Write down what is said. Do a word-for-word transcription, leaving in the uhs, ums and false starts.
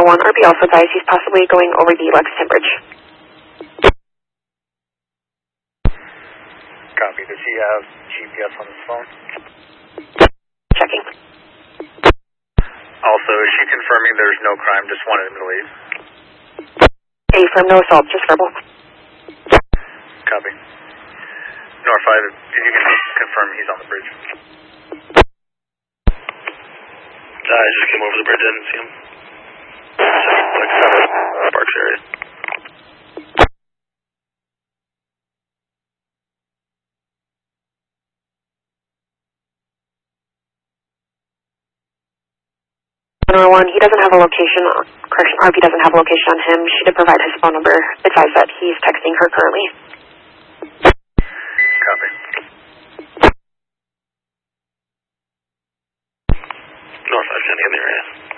one, R B also advised he's possibly going over the Lexington Bridge. Copy. Does he have G P S on his phone? Checking. Also, is she confirming there's no crime, just wanted him to leave? A firm, no assault, just verbal. Copy. North five, if you can confirm he's on the bridge. I just came over the bridge, I didn't see him. Like uh, Sparks area. one oh one, he doesn't have a location, correction, R B doesn't have a location on him. She did provide his phone number, advised that he's texting her currently. Copy. North five, standing in the area.